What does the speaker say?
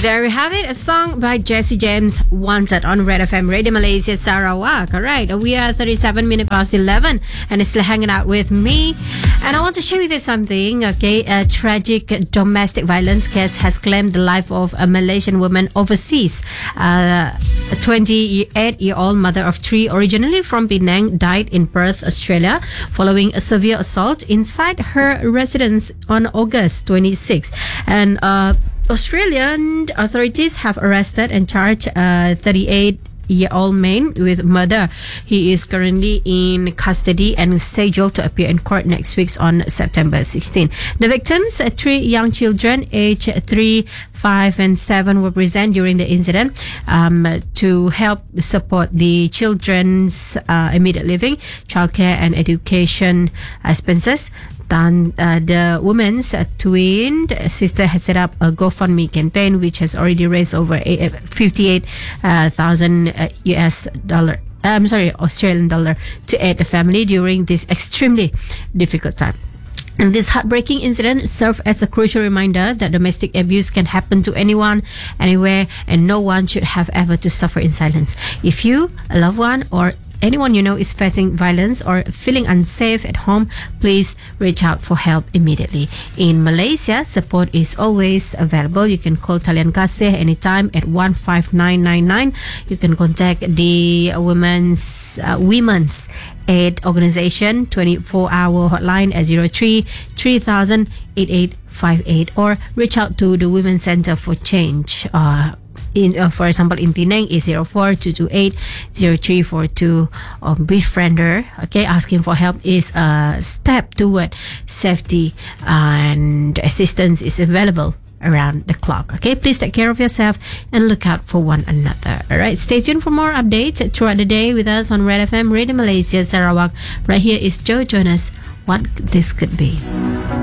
There we have it, a song by Jesse James, Wanted on Red FM Radio Malaysia Sarawak. All right, we are 37 minutes past 11 and it's still hanging out with me. And I want to share with you something, okay? A tragic domestic violence case has claimed the life of a Malaysian woman overseas. A 28-year-old mother of three, originally from Penang, died in Perth, Australia, following a severe assault inside her residence on August 26. And Australian authorities have arrested and charged a 38-year-old man with murder. He is currently in custody and scheduled to appear in court next week on September 16. The victims, three young children aged 3, 5 and 7, were present during the incident to help support the children's immediate living, childcare and education expenses. The woman's twin sister has set up a GoFundMe campaign which has already raised over 58,000 Australian dollar to aid the family during this extremely difficult time. And this heartbreaking incident served as a crucial reminder that domestic abuse can happen to anyone, anywhere, and no one should have ever to suffer in silence. If you, a loved one, or anyone you know is facing violence or feeling unsafe at home, please reach out for help immediately. In Malaysia, support is always available. You can call Talian Kasih anytime at 15999. You can contact the Women's Aid Organization 24-hour hotline at 03 3000 8858, or reach out to the Women's Center for Change. For example, in Penang is 04-228-0342, or Befriender. Okay, asking for help is a step toward safety, and assistance is available around the clock. Okay, please take care of yourself and look out for one another. All right, stay tuned for more updates throughout the day with us on Red FM Radio Malaysia Sarawak. Right here is Joe Jonas, What This Could Be.